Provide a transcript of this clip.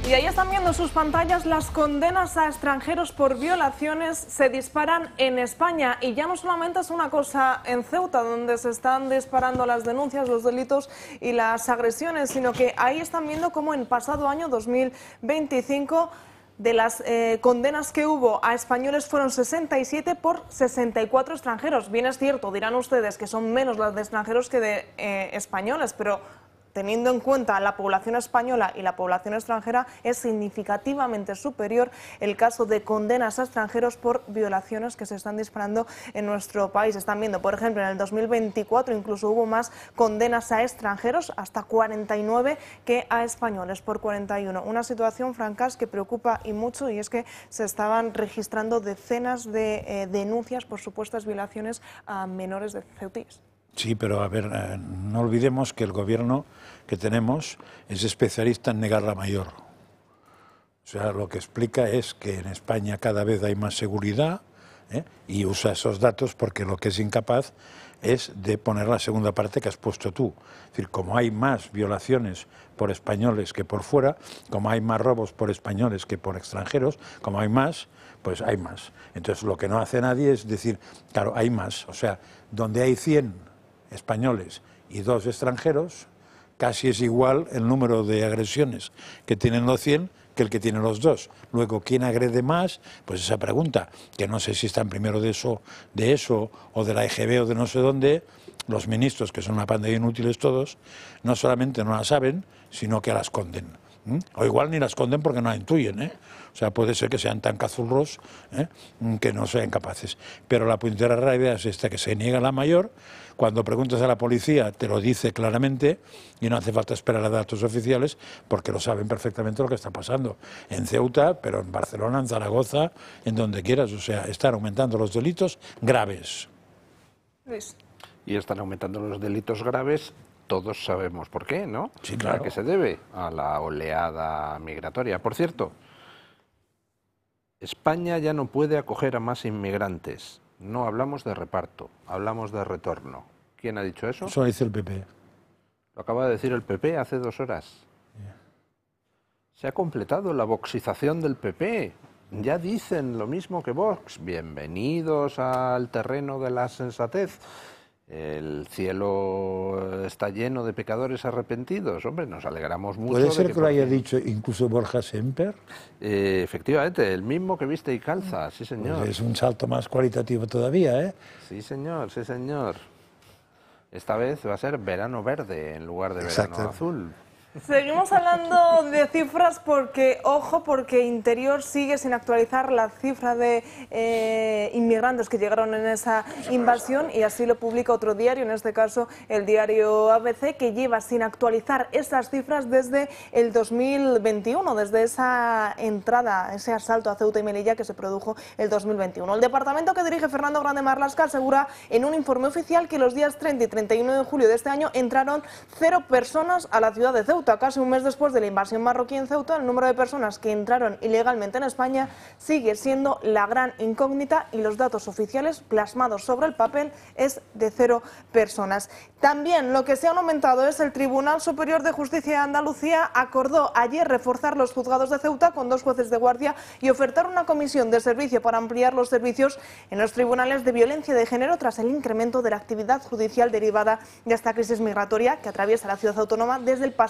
Y ahí están viendo en sus pantallas las condenas a extranjeros por violaciones se disparan en España. Y ya no solamente es una cosa en Ceuta, donde se están disparando las denuncias, los delitos y las agresiones, sino que ahí están viendo cómo en pasado año 2025... de las condenas que hubo a españoles fueron 67 por 64 extranjeros. Bien es cierto, dirán ustedes que son menos las de extranjeros que de españoles, pero teniendo en cuenta la población española y la población extranjera, es significativamente superior el caso de condenas a extranjeros por violaciones que se están disparando en nuestro país. Están viendo, por ejemplo, en el 2024 incluso hubo más condenas a extranjeros, hasta 49, que a españoles, por 41. Una situación, Francas, que preocupa y mucho, y es que se estaban registrando decenas de denuncias por supuestas violaciones a menores de ceutíes. Sí, pero a ver, no olvidemos que el gobierno que tenemos es especialista en negar la mayor. O sea, lo que explica es que en España cada vez hay más seguridad, y usa esos datos porque lo que es incapaz es de poner la segunda parte que has puesto tú. Es decir, como hay más violaciones por españoles que por fuera, como hay más robos por españoles que por extranjeros, como hay más, pues hay más. Entonces lo que no hace nadie es decir, claro, hay más. O sea, donde hay 100 españoles y 2 extranjeros, casi es igual el número de agresiones que tienen los 100 que el que tienen los 2. Luego, ¿quién agrede más? Pues esa pregunta, que no sé si están primero de eso o de la EGB o de no sé dónde. Los ministros, que son una panda de inútiles todos, no solamente no la saben, sino que la esconden. O igual ni la esconden porque no la intuyen, O sea, puede ser que sean tan cazurros que no sean capaces. Pero la puñetera realidad es esta, que se niega la mayor. Cuando preguntas a la policía te lo dice claramente y no hace falta esperar a datos oficiales porque lo saben perfectamente lo que está pasando. En Ceuta, pero en Barcelona, en Zaragoza, en donde quieras. O sea, están aumentando los delitos graves. Luis. Y están aumentando los delitos graves. Todos sabemos por qué, ¿no? Sí, claro. ¿A qué se debe? A la oleada migratoria. Por cierto, España ya no puede acoger a más inmigrantes. No hablamos de reparto, hablamos de retorno. ¿Quién ha dicho eso? Eso lo dice el PP. Lo acaba de decir el PP hace 2 horas. Se ha completado la voxización del PP. Ya dicen lo mismo que Vox. Bienvenidos al terreno de la sensatez. El cielo está lleno de pecadores arrepentidos. Hombre, nos alegramos mucho. ¿Puede ser que lo haya dicho incluso Borja Semper? Efectivamente, el mismo que viste y calza, sí señor. Pues es un salto más cualitativo todavía, ¿eh? Sí señor, sí señor. Esta vez va a ser verano verde en lugar de verano azul. Seguimos hablando de cifras porque, ojo, porque Interior sigue sin actualizar la cifra de inmigrantes que llegaron en esa invasión, y así lo publica otro diario, en este caso el diario ABC, que lleva sin actualizar esas cifras desde el 2021, desde esa entrada, ese asalto a Ceuta y Melilla que se produjo el 2021. El departamento que dirige Fernando Grande Marlaska asegura en un informe oficial que los días 30 y 31 de julio de este año entraron 0 personas a la ciudad de Ceuta. Casi un mes después de la invasión marroquí en Ceuta, el número de personas que entraron ilegalmente en España sigue siendo la gran incógnita, y los datos oficiales plasmados sobre el papel es de 0 personas. También lo que se ha aumentado es el Tribunal Superior de Justicia de Andalucía acordó ayer reforzar los juzgados de Ceuta con 2 jueces de guardia y ofertar una comisión de servicio para ampliar los servicios en los tribunales de violencia de género tras el incremento de la actividad judicial derivada de esta crisis migratoria que atraviesa la ciudad autónoma desde el pasado